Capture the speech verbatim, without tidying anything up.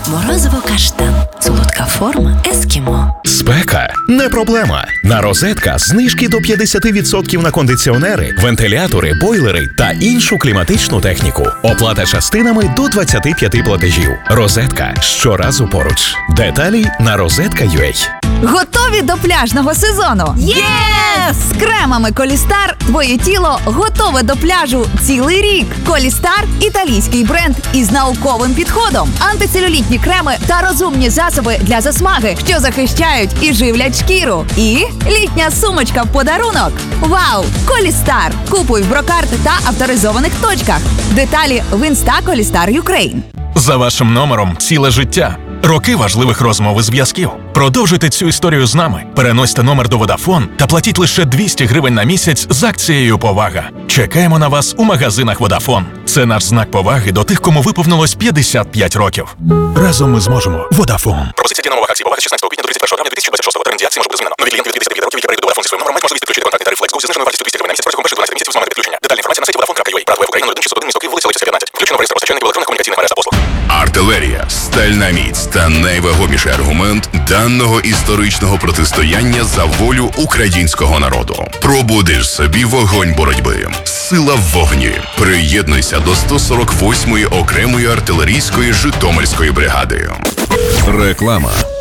Морозиво каштан. Солодка форма ескімо. Спека – не проблема. На Розетка знижки до п'ятдесят відсотків на кондиціонери, вентилятори, бойлери та іншу кліматичну техніку. Оплата частинами до двадцяти п'яти платежів. Розетка – щоразу поруч. Деталі на розетка крапка ю а. Готові до пляжного сезону? Єс! З кремами Колістар твоє тіло готове до пляжу цілий рік. Колістар – італійський бренд із науковим підходом. Антицелюлітні креми та розумні засоби для засмаги, що захищають і живлять шкіру. І літня сумочка в подарунок. Вау! Колістар! Купуй в Брокарт та авторизованих точках. Деталі в інста Колістар Юкрейн. За вашим номером ціле життя. Роки важливих розмов і зв'язків. Продовжуйте цю історію з нами. Переносьте номер до Vodafone та платіть лише двісті гривень на місяць з акцією «Повага». Чекаємо на вас у магазинах Vodafone. Це наш знак поваги до тих, кому виповнилось п'ятдесят п'ять років. Разом ми зможемо. Vodafone. Пропозиція дія на умовах акції «Повага» з шістнадцятого квітня до тридцять першого травня дві тисячі двадцять шостого. Термін дії акції може бути змінено. Нові клієнти від п'ятдесят дев'ять років, які перейдуть до Vodafone зі своїм номером, мають можливість підключити контактний тариф FlexGo зі зниженою вартістю двісті гривень на місяць протягом перших дванадцяти місяців з моменту підключення. Детальна інформація на сайті vodafone крапка ю а. Брат ВФ Україна нуль один шістсот один місто Київ, вулиця Лисиця п'ятнадцять. Включено в реєстр постачальників електронних комунікаційних мереж та послуг. Артилерія, стальна міць та найвагоміший аргумент даного історичного протистояння за волю українського народу. Пробудиш собі вогонь боротьби. Сила в вогні. Приєднуйся до сто сорок восьмої окремої артилерійської Житомирської бригади. Реклама.